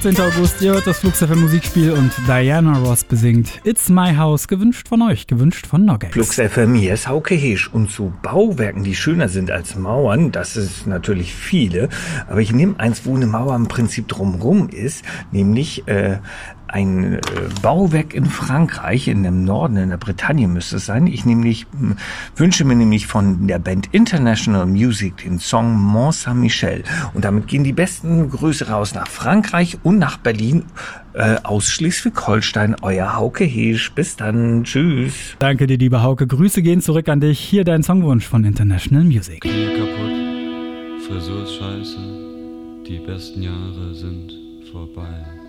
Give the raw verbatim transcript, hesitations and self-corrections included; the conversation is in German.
zehnten August, ihr hört das Flux F M Musikspiel und Diana Ross besingt It's My House, gewünscht von euch, gewünscht von Noggex. Flux F M, hier ist Hauke Heesch. Und zu Bauwerken, die schöner sind als Mauern, das ist natürlich viele, aber ich nehme eins, wo eine Mauer im Prinzip drumrum ist, nämlich äh, ein äh, Bauwerk in Frankreich, in dem Norden, in der Bretagne müsste es sein. Ich nämlich m, wünsche mir nämlich von der Band International Music den Song Mont Saint-Michel. Und damit gehen die besten Grüße raus nach Frankreich und nach Berlin, äh, aus Schleswig-Holstein. Euer Hauke Heesch. Bis dann. Tschüss. Danke dir, lieber Hauke. Grüße gehen zurück an dich. Hier dein Songwunsch von International Music. Knie kaputt, Frisur ist scheiße, die besten Jahre sind vorbei.